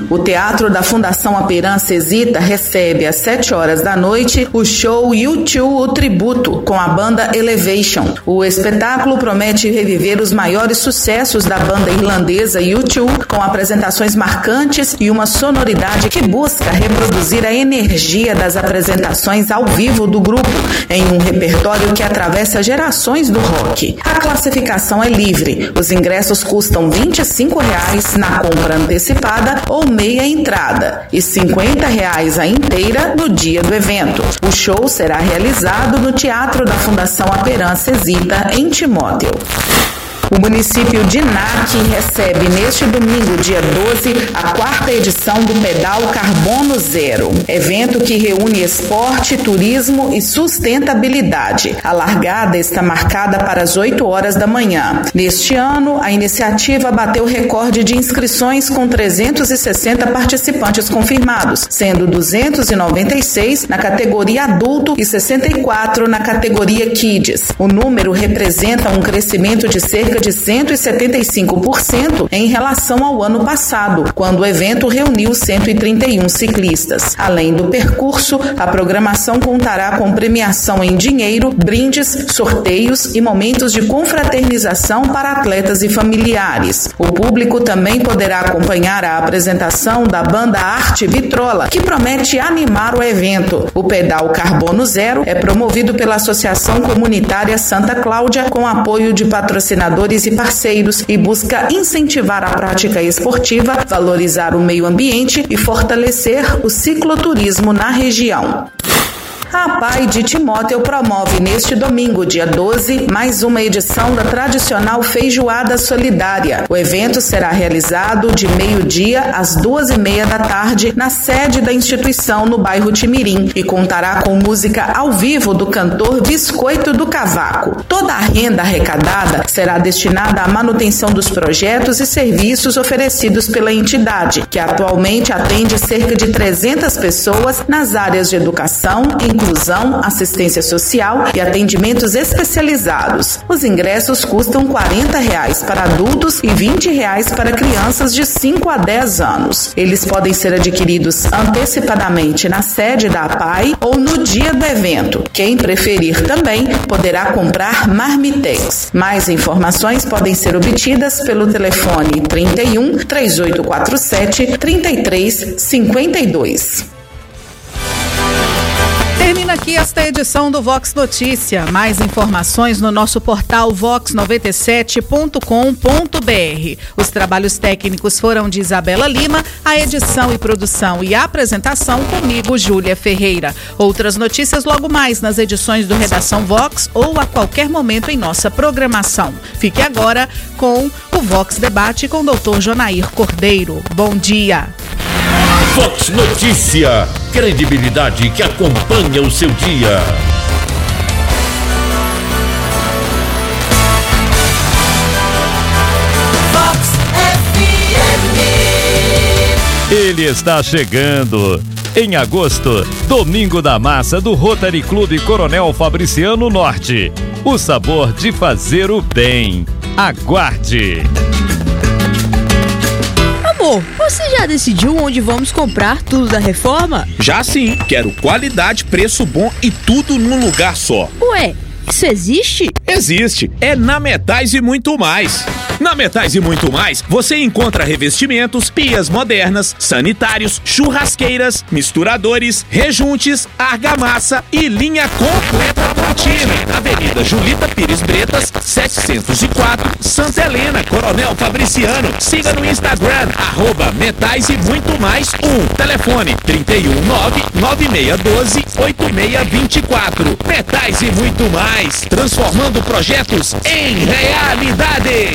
O Teatro da Fundação Aperan Cesita recebe às 7 horas da noite o show U2 O Tributo, com a banda Elevation. O espetáculo promete reviver os maiores sucessos da banda irlandesa U2, com apresentações marcantes e uma sonoridade que busca reproduzir a energia das apresentações ao vivo do grupo, em um repertório que atravessa gerações do rock. A classificação é livre. Os ingressos custam R$ 25 na compra antecipada ou meia entrada e R$ 50 a inteira no dia do evento. O show será realizado no Teatro da Fundação Aperan Cesita, em Timóteo. O município de NAC recebe neste domingo, dia 12, a 4ª edição do Pedal Carbono Zero, evento que reúne esporte, turismo e sustentabilidade. A largada está marcada para as 8 horas da manhã. Neste ano, a iniciativa bateu recorde de inscrições com 360 participantes confirmados, sendo 296 na categoria adulto e 64 na categoria Kids. O número representa um crescimento de cerca de 175% em relação ao ano passado, quando o evento reuniu 131 ciclistas. Além do percurso, a programação contará com premiação em dinheiro, brindes, sorteios e momentos de confraternização para atletas e familiares. O público também poderá acompanhar a apresentação da banda Arte Vitrola, que promete animar o evento. O Pedal Carbono Zero é promovido pela Associação Comunitária Santa Cláudia, com apoio de patrocinadores e parceiros, e busca incentivar a prática esportiva, valorizar o meio ambiente e fortalecer o cicloturismo na região. A APAI de Timóteo promove neste domingo, dia 12, mais uma edição da tradicional Feijoada Solidária. O evento será realizado de meio-dia às 2h30 da tarde na sede da instituição no bairro Timirim e contará com música ao vivo do cantor Biscoito do Cavaco. Toda a renda arrecadada será destinada à manutenção dos projetos e serviços oferecidos pela entidade, que atualmente atende cerca de 300 pessoas nas áreas de educação, inclusão, assistência social e atendimentos especializados. Os ingressos custam R$ 40 para adultos e R$ 20 para crianças de 5 a 10 anos. Eles podem ser adquiridos antecipadamente na sede da APAI ou no dia do evento. Quem preferir também poderá comprar marmitex. Mais informações podem ser obtidas pelo telefone 31 3847 3352. Termina aqui esta edição do Vox Notícia. Mais informações no nosso portal vox97.com.br. Os trabalhos técnicos foram de Isabela Lima, a edição e produção e apresentação comigo, Júlia Ferreira. Outras notícias logo mais nas edições do Redação Vox ou a qualquer momento em nossa programação. Fique agora com o Vox Debate com o Dr. Jonair Cordeiro. Bom dia. Vox Notícia, credibilidade que acompanha o seu dia. Vox FM. Ele está chegando. Em agosto, Domingo da Massa do Rotary Clube Coronel Fabriciano Norte. O sabor de fazer o bem. Aguarde. Amor, você já decidiu onde vamos comprar tudo da reforma? Já sim, quero qualidade, preço bom e tudo num lugar só. Ué, isso existe? Existe, é na Metais e Muito Mais. Na Metais e Muito Mais, você encontra revestimentos, pias modernas, sanitários, churrasqueiras, misturadores, rejuntes, argamassa e linha completa Platina. Avenida Julita Pires Bretas, 704, Santa Helena, Coronel Fabriciano. Siga no Instagram, @Metais e Muito Mais 1. Telefone 319-9612-8624. Metais e Muito Mais, transformando projetos em realidade.